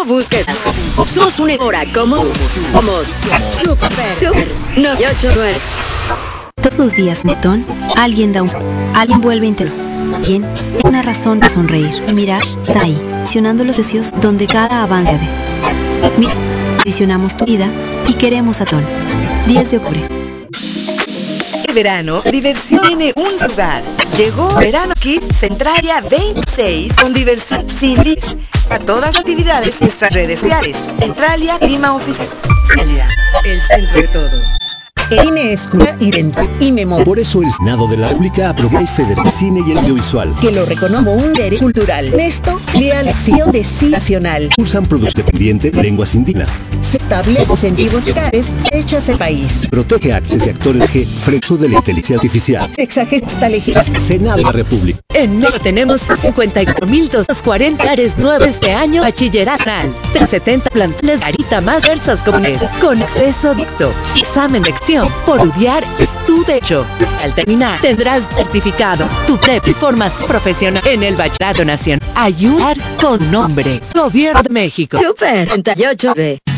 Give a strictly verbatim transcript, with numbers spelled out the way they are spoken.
No busques. Somos una hora como somos. Super, super. No, ocho, nueve. Todos los días, Netón, alguien da un... Alguien vuelve entero. Alguien, una razón para sonreír. Mirage, está ahí, adicionando los deseos donde cada avance de... Mira, adicionamos tu vida y queremos a Ton. diez de octubre. Este verano, diversión tiene un lugar. Llegó Verano Kids Centralia veintiséis con diversión sin límites. A todas las actividades en nuestras redes sociales. Centralia Clima Oficial. Centralia, el centro de todo. El cine es cultura y venta y memo. Por eso el Senado de la República aprobó el Federal Cine y el Audiovisual, que lo reconoce como un derecho cultural. Esto crea la acción de cine nacional. Usan productos dependientes de lenguas indígenas. Se establecen incentivos fiscales hechas en el país. Protege accesos de actores que fresco de la inteligencia artificial. Sexagesta legislación. Senado de la República. En México tenemos cincuenta y cuatro mil doscientos cuarenta áreas nuevas este año. Bachilleratal. setenta planteles ahorita más diversas comunes. Con acceso directo. Examen de acción. Por estudiar es tu derecho. Al terminar tendrás certificado, tu prep y formación profesional en el Bachillerato Nacional. Ayudar con nombre. Gobierno de México. Super treinta y ocho B.